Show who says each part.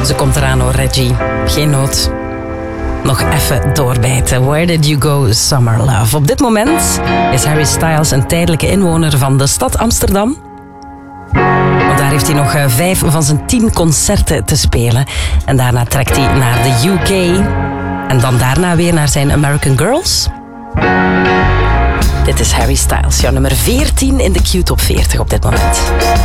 Speaker 1: Ze komt eraan hoor, Reggie. Geen nood. Nog even doorbijten. Where did you go, summer love? Op dit moment is Harry Styles een tijdelijke inwoner van de stad Amsterdam. Want daar heeft hij nog 5 van zijn 10 concerten te spelen. En daarna trekt hij naar de UK. En dan daarna weer naar zijn American Girls. Dit is Harry Styles, jouw nummer 14 in de Q-top 40 op dit moment.